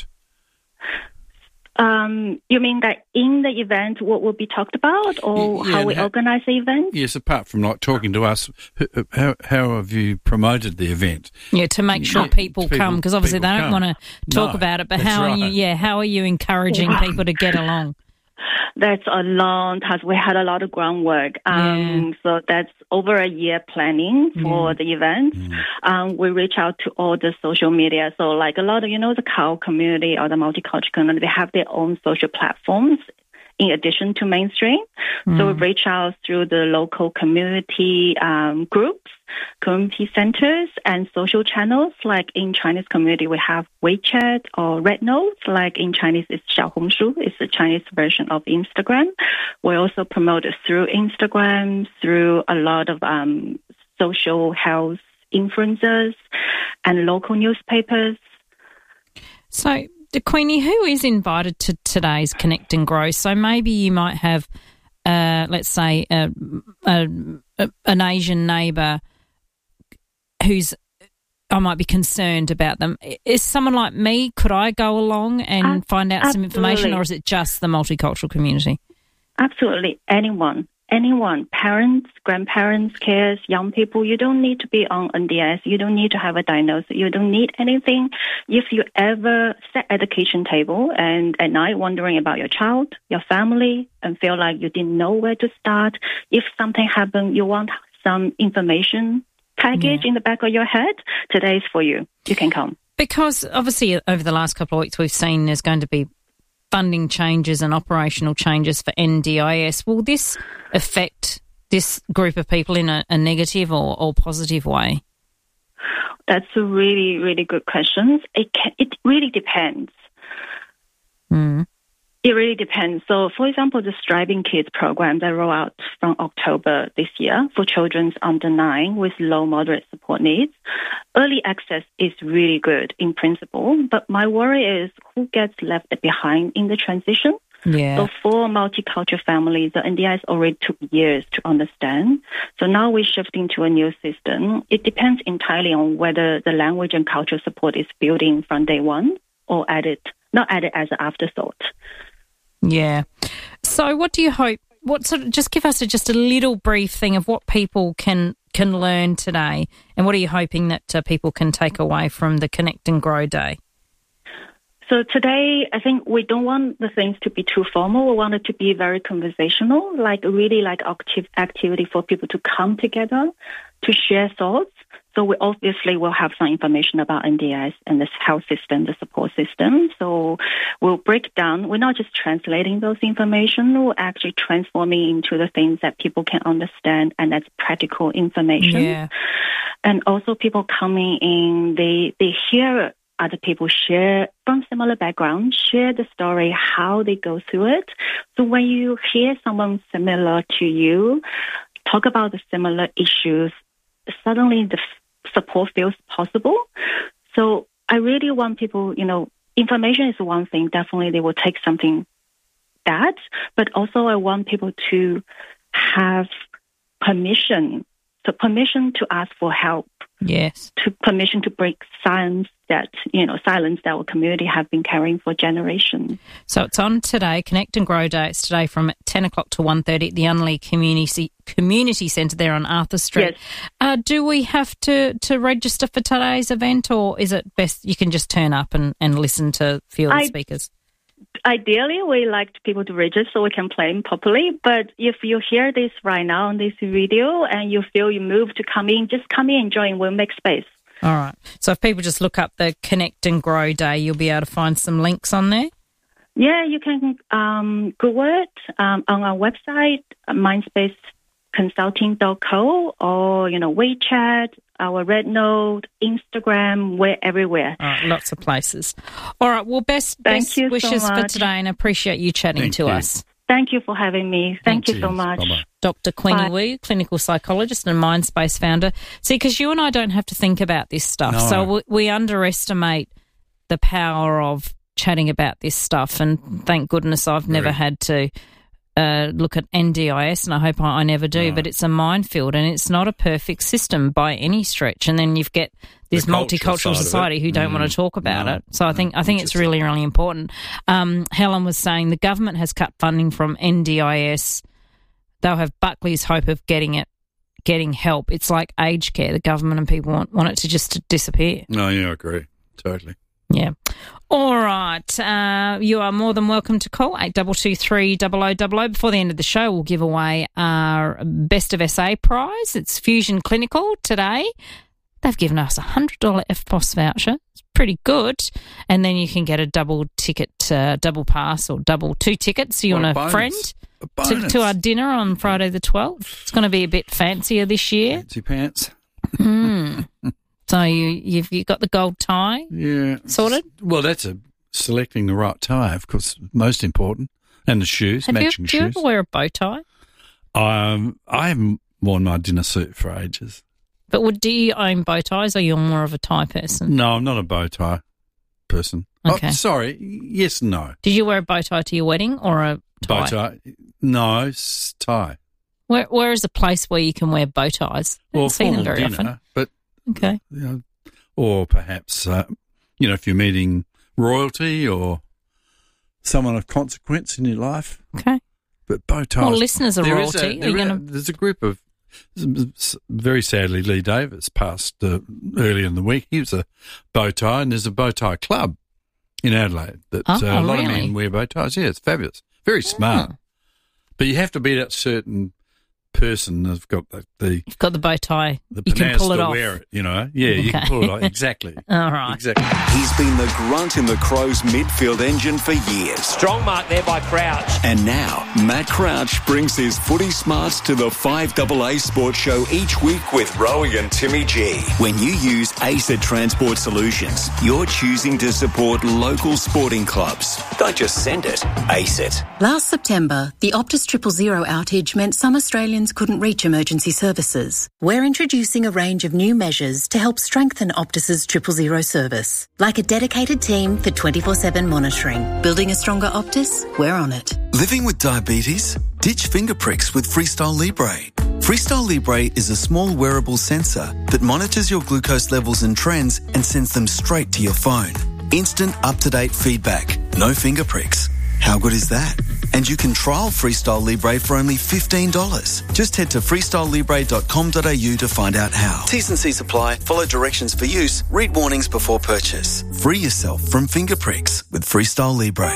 Um, you mean that in the event what will be talked about, or yeah, how we how, organise the event? Yes, apart from like talking to us, how, how have you promoted the event? Yeah, to make sure people, people come, because obviously they don't come. want to talk no, about it. But how right. are you? Yeah, how are you encouraging people to get along? That's a long task. We had a lot of groundwork. Um, Yeah. So that's over a year planning for Yeah. the event. Um, we reach out to all the social media. So like a lot of, you know, the cow community or the multicultural community, they have their own social platforms in addition to mainstream. So we Mm. reach out through the local community um, groups, community centers, and social channels. Like in Chinese community, we have WeChat or Red Note. Like in Chinese, it's Xiaohongshu. It's the Chinese version of Instagram. We also promote it through Instagram, through a lot of um, social health influencers and local newspapers. So, the Queenie, who is invited to today's Connect and Grow? So maybe you might have, uh, let's say, a, a, a, an Asian neighbour who's, I might be concerned about them. Is someone like me, could I go along and Uh, find out some information, absolutely. or is it just the multicultural community? Absolutely. Anyone. Anyone. Parents, grandparents, kids, young people. You don't need to be on N D S. You don't need to have a diagnosis. You don't need anything. If you ever sat at the kitchen table and at night wondering about your child, your family, and feel like you didn't know where to start, if something happened, you want some information package in the back of your head, today is for you. You can come. Because obviously over the last couple of weeks we've seen there's going to be funding changes and operational changes for N D I S. Will this affect this group of people in a, a negative or, or positive way? That's a really, really good question. It can, it really depends. Mm. It really depends. So, for example, the Striving Kids program that rolled out from October this year for children under nine with low moderate support needs, early access is really good in principle. But my worry is who gets left behind in the transition. Yeah. So for multicultural families, the N D I S already took years to understand. So now we're shifting to a new system. It depends entirely on whether the language and cultural support is built in from day one or added, not added as an afterthought. Yeah. So what do you hope, what sort of, just give us a, just a little brief thing of what people can can learn today, and what are you hoping that uh, people can take away from the Connect and Grow Day? So today, I think we don't want the things to be too formal. We want it to be very conversational, like really like active activity for people to come together, to share thoughts. So we obviously will have some information about N D I S and the health system, the support system. So we'll break down. We're not just translating those information. We're actually transforming into the things that people can understand, and that's practical information. Yeah. And also people coming in, they, they hear other people share from similar backgrounds, share the story, how they go through it. So when you hear someone similar to you talk about the similar issues, suddenly the f- support feels possible. So I really want people, you know, information is one thing. Definitely they will take something that, but also I want people to have permission. So permission to ask for help. Yes. To permission to break silence that, you know, silence that our community have been carrying for generations. So it's on today, Connect and Grow Day. It's today from ten o'clock to one thirty at the Unley Community Community Centre there on Arthur Street. Yes. Uh, do we have to, to register for today's event, or is it best you can just turn up and, and listen to field I- speakers? Ideally, we like people to register so we can play them properly. But if you hear this right now on this video and you feel you move to come in, just come in and join. We'll make space. All right. So if people just look up the Connect and Grow Day, you'll be able to find some links on there? Yeah, you can um, Google it um, on our website, mindspace consulting dot co, or, you know, WeChat, our Red Note, Instagram, we're everywhere. All right, lots of places. All right, well, best, Thank best you so wishes for much. today, and appreciate you chatting Thank to you. us. Thank you for having me. Thank you so much. Bye-bye. Doctor Queenie Bye. Wu, clinical psychologist and Mindspace founder. See, because you and I don't have to think about this stuff, No. so we, we underestimate the power of chatting about this stuff, and thank goodness I've never Very. had to uh, look at N D I S, and I hope I, I never do, No. but it's a minefield, and it's not a perfect system by any stretch, and then you've got this The cultural multicultural side of it. society who don't Mm. want to talk about No. it. So I think I think it's really, really important. Um, Helen was saying the government has cut funding from N D I S. They'll have Buckley's hope of getting it, getting help. It's like aged care. The government and people want, want it to just to disappear. No, yeah, I agree. Totally. Yeah. All right. Uh, you are more than welcome to call eight two two three double oh double oh. Before the end of the show, we'll give away our Best of S A prize. It's Fusion Clinical today. They've given us a one hundred dollars F P O S voucher. It's pretty good. And then you can get a double ticket, uh, double pass or double two tickets. You What want a a, bonus. friend A to, bonus. to our dinner on Friday the twelfth. It's going to be a bit fancier this year. Fancy pants. Mm. So you, you've you got the gold tie Yeah. sorted? Well, that's a selecting the right tie, of course, most important. And the shoes, Have you, matching do you shoes. ever wear a bow tie? Um, I haven't worn my dinner suit for ages. But would, do you own bow ties, or you're more of a tie person? No, I'm not a bow tie person. Okay. Oh, sorry. Yes, no. Did you wear a bow tie to your wedding or a tie? Bow tie. No, s- tie. Where, where is a place where you can wear bow ties? I Well, don't see them formal very dinner, often. but Okay. you know, or perhaps uh, you know, if you're meeting royalty or someone of consequence in your life. Okay. But bow ties. Well, listeners are there is royalty. A, Are you there gonna- is- There's a group of, very sadly, Lee Davis passed uh, earlier in the week. He was a bow tie, and there's a bow tie club in Adelaide that Oh, uh, a lot really? of men wear bow ties. Yeah, it's fabulous. Very smart. But you have to be that certain person that's got the, the You've got the bow tie. the You can panache pull it to off. wear it, you know. Yeah, you can Okay. pull it off. Exactly. All right. Exactly. He's been the grunt in the Crows midfield engine for years. Strong mark there by Crouch. And now, Matt Crouch brings his footy smarts to the five A A Sports Show each week with Rowie and Timmy G. When you use A C E T Transport Solutions, you're choosing to support local sporting clubs. Don't just send it, A C E T. Last September, the Optus Triple Zero outage meant some Australians couldn't reach emergency services. We're introducing a range of new measures to help strengthen Optus's Triple Zero service, like a dedicated team for twenty-four seven monitoring. Building a stronger Optus? We're on it. Living with diabetes? Ditch finger pricks with Freestyle Libre. Freestyle Libre is a small wearable sensor that monitors your glucose levels and trends and sends them straight to your phone. Instant, up-to-date feedback. No finger pricks. How good is that? And you can trial Freestyle Libre for only fifteen dollars. Just head to freestyle libre dot com dot a u to find out how. T's and C's apply. Follow directions for use. Read warnings before purchase. Free yourself from finger pricks with Freestyle Libre.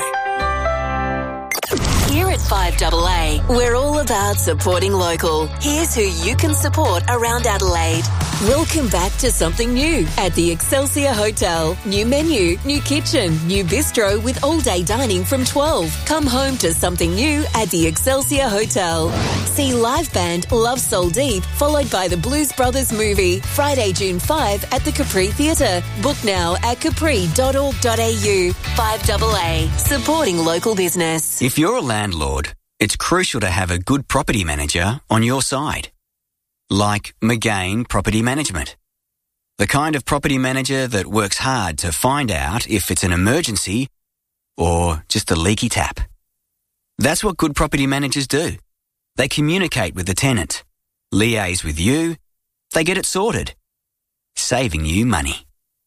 Here at five A A, we're all about supporting local. Here's who you can support around Adelaide. Welcome back to something new at the Excelsior Hotel. New menu, new kitchen, new bistro with all-day dining from twelve. Come home to something new at the Excelsior Hotel. See live band Love Soul Deep, followed by the Blues Brothers movie, Friday, June fifth at the Capri Theatre. Book now at capri dot org dot a u. five A A, supporting local business. If you're a landlord, it's crucial to have a good property manager on your side. Like McGain Property Management. The kind of property manager that works hard to find out if it's an emergency or just a leaky tap. That's what good property managers do. They communicate with the tenant, liaise with you, they get it sorted, saving you money.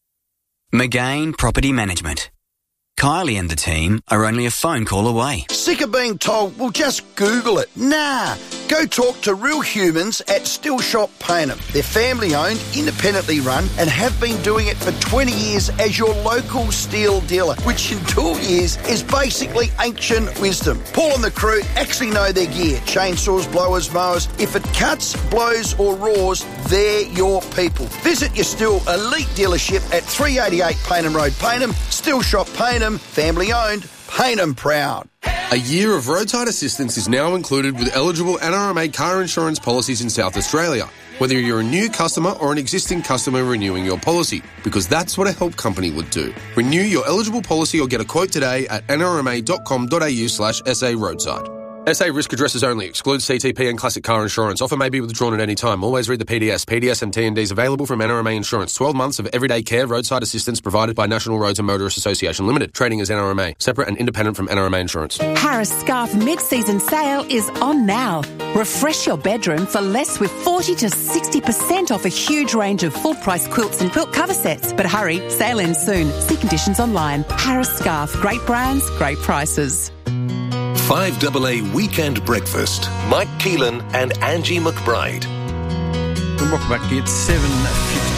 McGain Property Management. Kylie and the team are only a phone call away. Sick of being told, well, just Google it. Nah, go talk to real humans at Still Shop Payneham. They're family-owned, independently run, and have been doing it for twenty years as your local steel dealer, which in two years is basically ancient wisdom. Paul and the crew actually know their gear. Chainsaws, blowers, mowers. If it cuts, blows or roars, they're your people. Visit your Still Elite dealership at three eighty-eight Payneham Road, Payneham. Still Shop Payneham. Family owned, Payneham proud. A year of roadside assistance is now included with eligible N R M A car insurance policies in South Australia, whether you're a new customer or an existing customer renewing your policy, because that's what a help company would do. Renew your eligible policy or get a quote today at n r m a dot com dot a u slash s a roadside. S A risk addresses only. Excludes C T P and classic car insurance. Offer may be withdrawn at any time. Always read the P D S. P D S and T and Ds available from N R M A Insurance. twelve months of everyday care roadside assistance provided by National Roads and Motorists Association Limited. Trading as N R M A. Separate and independent from N R M A Insurance. Harris Scarf mid-season sale is on now. Refresh your bedroom for less with forty to sixty percent off a huge range of full-price quilts and quilt cover sets. But hurry, sale ends soon. See conditions online. Harris Scarf. Great brands, great prices. five A A Weekend Breakfast. Mike Keelan and Angie McBride. Welcome back. It's seven fifty.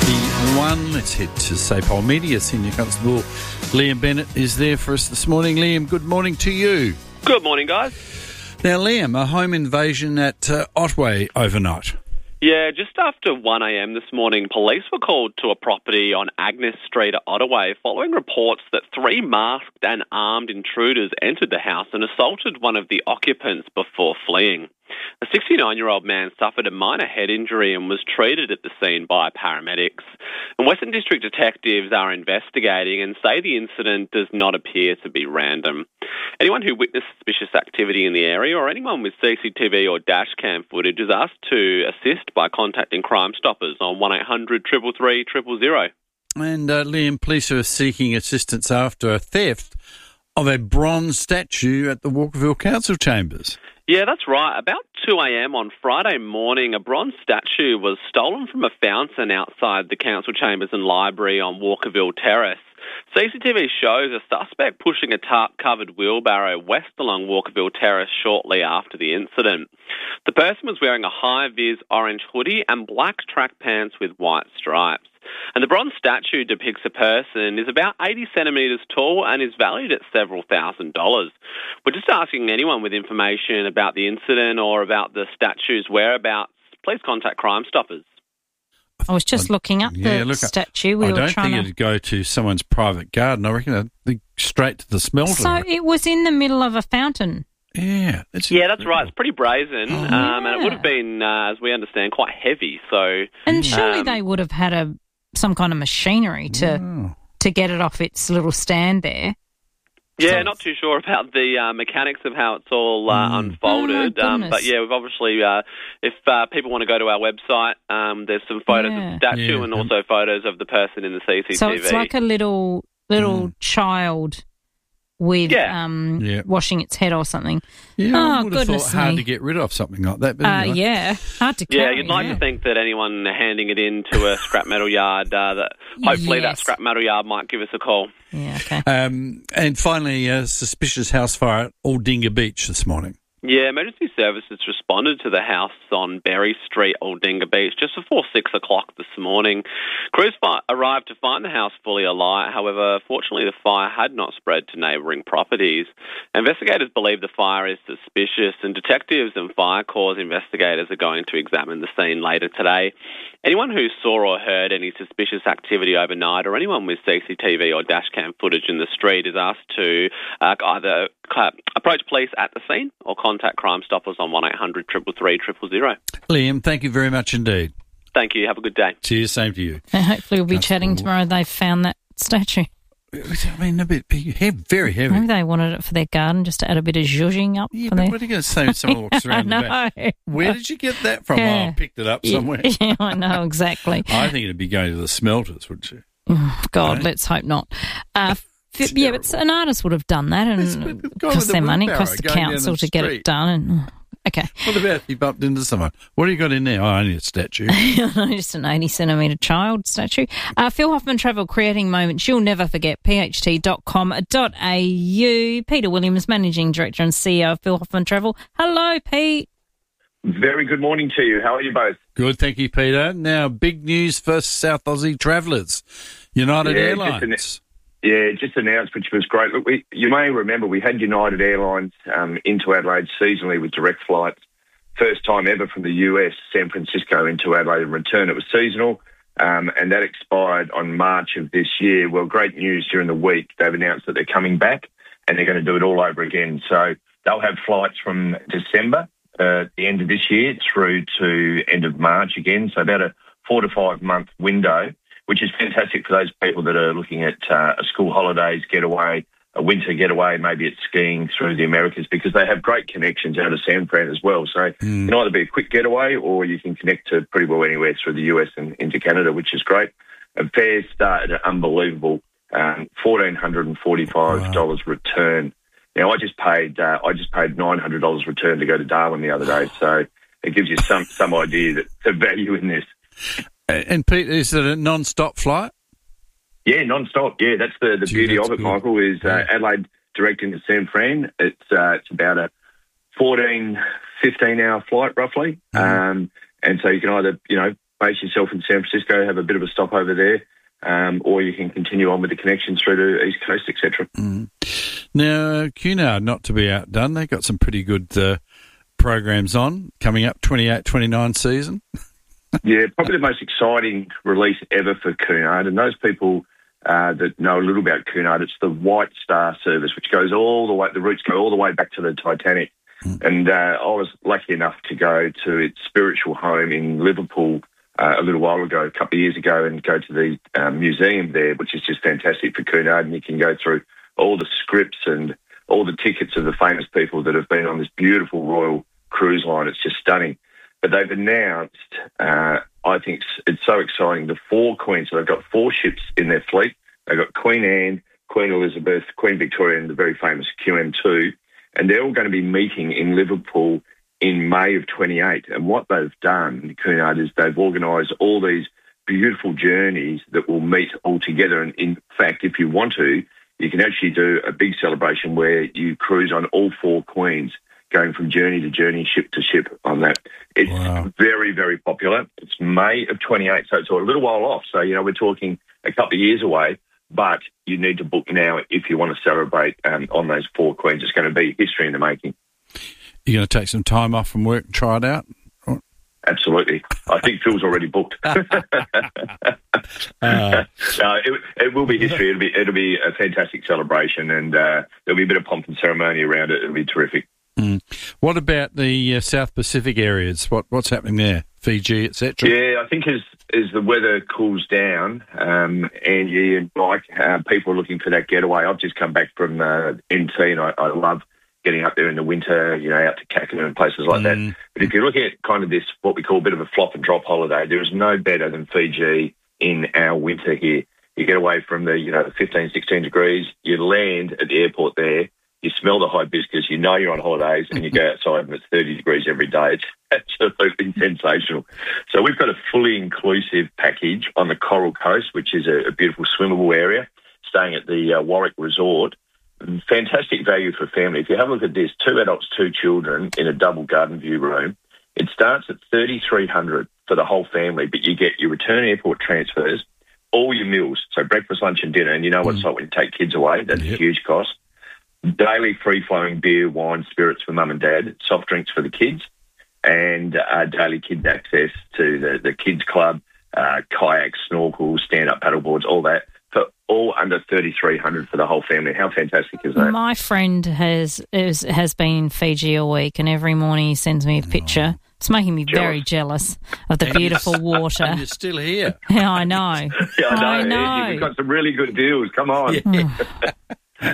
ninety-one. Let's head to Sapole Media. Senior Constable Liam Bennett is there for us this morning. Liam, good morning to you. Good morning, guys. Now, Liam, a home invasion at uh, Otway overnight. Yeah, just after one a.m. this morning, police were called to a property on Agnes Street at Otway following reports that three masked and armed intruders entered the house and assaulted one of the occupants before fleeing. A sixty-nine-year-old man suffered a minor head injury and was treated at the scene by paramedics. And Western District detectives are investigating and say the incident does not appear to be random. Anyone who witnessed suspicious activity in the area or anyone with C C T V or dash cam footage is asked to assist by contacting Crime Stoppers on one eight hundred three three three zero zero. And uh, Liam, police are seeking assistance after a theft of a bronze statue at the Walkerville Council Chambers. Yeah, that's right. About two a.m. on Friday morning, a bronze statue was stolen from a fountain outside the council chambers and library on Walkerville Terrace. C C T V shows a suspect pushing a tarp-covered wheelbarrow west along Walkerville Terrace shortly after the incident. The person was wearing a high-vis orange hoodie and black track pants with white stripes. And the bronze statue depicts a person is about eighty centimetres tall and is valued at several thousand dollars. We're just asking anyone with information about the incident or about the statue's whereabouts, please contact Crime Stoppers. I was just looking up Yeah, the look, statue. We I were don't trying think to... it'd go to someone's private garden. I reckon it'd be straight to the smelter. So it was in the middle of a fountain. Yeah, that's yeah, that's right. It's pretty brazen, Oh, um, yeah. and it would have been, uh, as we understand, quite heavy. So, And surely um, they would have had a some kind of machinery to Oh. to get it off its little stand there. Yeah, not too sure about the uh, mechanics of how it's all uh, unfolded. Oh, my um, goodness. but yeah, we've obviously, uh, if uh, people want to go to our website, um, there's some photos Yeah. of the statue Yeah. and also photos of the person in the C C T V. So it's like a little little child with Yeah. um Yeah. washing its head or something. Yeah, I oh would have goodness thought hard me. to get rid of something like that. But Uh, anyway. yeah, hard to yeah, carry. you'd like yeah. to think that anyone handing it in to a scrap metal yard, uh, that hopefully that Yes. scrap metal yard might give us a call. Yeah, okay. Um, and finally, a suspicious house fire at Aldinga Beach this morning. Yeah, emergency services responded to the house on Berry Street, Aldinga Beach, just before six o'clock this morning. Crews fi- arrived to find the house fully alight. However, fortunately, the fire had not spread to neighbouring properties. Investigators believe the fire is suspicious, and detectives and fire corps investigators are going to examine the scene later today. Anyone who saw or heard any suspicious activity overnight, or anyone with C C T V or dashcam footage in the street, is asked to uh, either uh, approach police at the scene or contact Crime Stoppers on one eight hundred three three three zero zero. Liam, thank you very much indeed. Thank you. Have a good day. Cheers, same to you. And hopefully we'll be That's chatting cool. tomorrow. They've found that statue. I mean, a bit heavy, very heavy. Maybe they wanted it for their garden just to add a bit of zhuzhing up. Yeah, for but their... what are you going to say when someone walks around I the back? know. Where did you get that from? Yeah. Oh, I picked it up Yeah, somewhere. Yeah, I know, exactly. I think it'd be going to the smelters, wouldn't you? Oh, God, Right? let's hope not. Uh, f- yeah, but an artist would have done that, and it guy with cost the their money, it wheelbarrow cost the going down council the to get street. it done. And oh, okay. What about if he bumped into someone? What do you got in there? Oh, only a statue. Just an eighty centimetre child statue. Uh, Phil Hoffman Travel, creating moments you'll never forget. p h t dot com dot a u. Peter Williams, Managing Director and C E O of Phil Hoffman Travel. Hello, Pete. Very good morning to you. How are you both? Good, thank you, Peter. Now, big news for South Aussie travellers. United Yeah, Airlines. just an- Yeah, just announced, which was great. Look, we, you may remember we had United Airlines um, into Adelaide seasonally with direct flights. First time ever from the U S, San Francisco into Adelaide and return. It was seasonal, um, and that expired on March of this year. Well, great news during the week. They've announced that they're coming back and they're going to do it all over again. So they'll have flights from December, uh, the end of this year, through to end of March again. So about a four to five month window, which is fantastic for those people that are looking at uh, a school holidays getaway, a winter getaway, maybe it's skiing through the Americas, because they have great connections out of San Fran as well. So it can either be a quick getaway or you can connect to pretty well anywhere through the U S and into Canada, which is great. And fares start at an unbelievable um, one thousand four hundred forty-five dollars wow. return. Now, I just paid uh, I just paid nine hundred dollars return to go to Darwin the other day, so it gives you some, some idea that the value in this. And Pete, is it a non-stop flight? Yeah, non-stop. Yeah, that's the, the Gee, beauty that's of it, good. Michael, is uh, Yeah. Adelaide direct into San Fran. It's uh, it's about a fourteen, fifteen hour flight roughly. Mm. Um, and so you can either, you know, base yourself in San Francisco, have a bit of a stopover there, um, or you can continue on with the connections through to East Coast, et cetera. Mm. Now, Cunard, not to be outdone, they've got some pretty good uh, programs on coming up, twenty-eight twenty-nine season. Yeah, probably the most exciting release ever for Cunard. And those people uh, that know a little about Cunard, it's the White Star service, which goes all the way, the routes go all the way back to the Titanic. Mm. And uh, I was lucky enough to go to its spiritual home in Liverpool uh, a little while ago, a couple of years ago, and go to the um, museum there, which is just fantastic for Cunard. And you can go through all the scripts and all the tickets of the famous people that have been on this beautiful Royal cruise line. It's just stunning. But they've announced, uh, I think it's, it's so exciting, the four queens. So they've got four ships in their fleet. They've got Queen Anne, Queen Elizabeth, Queen Victoria, and the very famous Q M two. And they're all going to be meeting in Liverpool in May of twenty-eight. And what they've done, Cunard, is they've organised all these beautiful journeys that will meet all together. And in fact, if you want to, you can actually do a big celebration where you cruise on all four queens, going from journey to journey, ship to ship on that. It's wow. very, very popular. It's May of twenty-eight, so it's a little while off. So, you know, we're talking a couple of years away, but you need to book now if you want to celebrate um, on those four queens. It's going to be history in the making. You're going to take some time off from work and try it out? Absolutely. I think Phil's already booked. uh, no, it, it will be history. It'll be, it'll be a fantastic celebration, and uh, there'll be a bit of pomp and ceremony around it. It'll be terrific. Mm. What about the uh, South Pacific areas? What What's happening there? Fiji, et cetera? Yeah, I think as as the weather cools down, um, Angie and Mike, uh, people are looking for that getaway. I've just come back from uh, N T, and I, I love getting up there in the winter, you know, out to Kakadu and places like mm. that. But if you're looking at kind of this, what we call a bit of a flop and drop holiday, there is no better than Fiji in our winter here. You get away from the, you know, the fifteen, sixteen degrees, you land at the airport there, you smell the hibiscus, you know you're on holidays, and you go outside and it's thirty degrees every day. It's absolutely sensational. So we've got a fully inclusive package on the Coral Coast, which is a, a beautiful swimmable area, staying at the uh, Warwick Resort. Fantastic value for family. If you have a look at this, two adults, two children in a double garden view room, it starts at thirty-three hundred dollars for the whole family, but you get your return airport transfers, all your meals, so breakfast, lunch and dinner, and you know what it's like when you take kids away. That's yep. a huge cost. Daily free-flowing beer, wine, spirits for mum and dad, soft drinks for the kids, and uh, daily kids access to the, the kids club, uh, kayaks, snorkels, stand-up paddleboards, all that, for all under thirty-three hundred dollars for the whole family. How fantastic is that? My friend has is, has been in Fiji a week, and every morning he sends me a picture. Oh. It's making me jealous. very jealous of the beautiful water. And you're still here. Yeah, I know. yeah, I know. I know. You've got some really good deals. Come on. Yeah.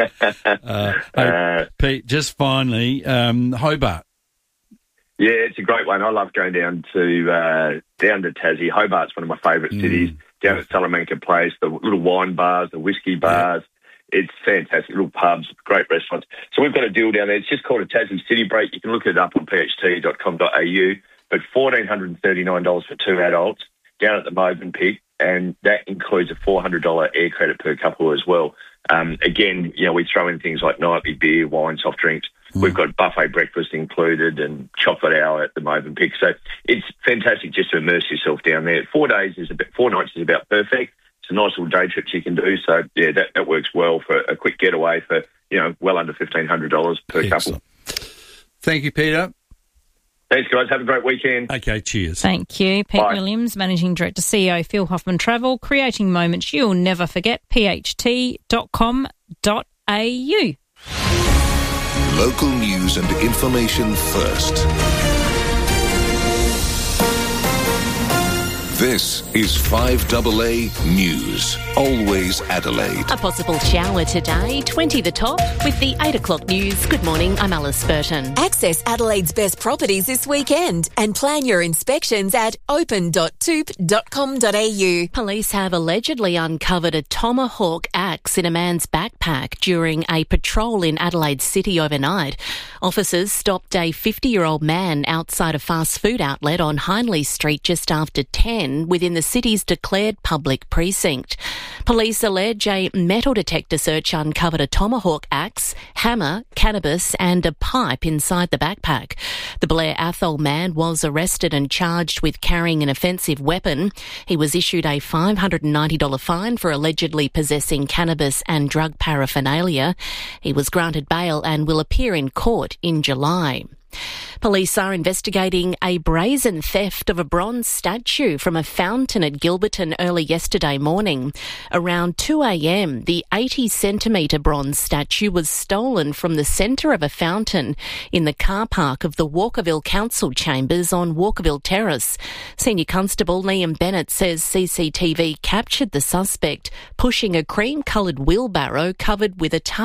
uh, hey, uh, Pete, just finally, um, Hobart. Yeah, it's a great one. I love going down to uh, down to Tassie. Hobart's one of my favourite mm. cities. Down at Salamanca Place, the little wine bars, the whiskey bars. Yeah. It's fantastic. Little pubs, great restaurants. So we've got a deal down there. It's just called a Tassie City Break. You can look it up on p h t dot com dot a u. But one thousand four hundred thirty-nine dollars for two adults down at the Movenpick, and that includes a four hundred dollars air credit per couple as well. Um, again, you know, we throw in things like nightly beer, wine, soft drinks. Mm. We've got buffet breakfast included and chocolate hour at the Movenpick. So it's fantastic just to immerse yourself down there. Four days is about, four nights is about perfect. It's a nice little day trip you can do. So, yeah, that, that works well for a quick getaway for, you know, well under fifteen hundred dollars per Excellent. couple. Thank you, Peter. Thanks, guys. Have a great weekend. Okay, cheers. Thank you. Pete Bye. Williams, Managing Director, C E O, Phil Hoffman Travel, creating moments you'll never forget, p h t dot com dot a u. Local news and information first. This is five A A News. Always Adelaide. A possible shower today, twenty the top, with the eight o'clock news. Good morning, I'm Alice Burton. Access Adelaide's best properties this weekend and plan your inspections at open dot toop dot com dot a u. Police have allegedly uncovered a tomahawk axe in a man's backpack during a patrol in Adelaide City overnight. Officers stopped a fifty-year-old man outside a fast food outlet on Hindley Street just after ten. fountain within the city's declared public precinct. Police allege a metal detector search uncovered a tomahawk axe, hammer, cannabis and a pipe inside the backpack. The Blair Athol man was arrested and charged with carrying an offensive weapon. He was issued a five hundred ninety dollars fine for allegedly possessing cannabis and drug paraphernalia. He was granted bail and will appear in court in July. Police are investigating a brazen theft of a bronze statue from a fountain at Gilberton early yesterday morning. Around two a.m, the eighty centimetre bronze statue was stolen from the centre of a fountain in the car park of the Walkerville Council Chambers on Walkerville Terrace. Senior Constable Liam Bennett says C C T V captured the suspect pushing a cream-coloured wheelbarrow covered with a tar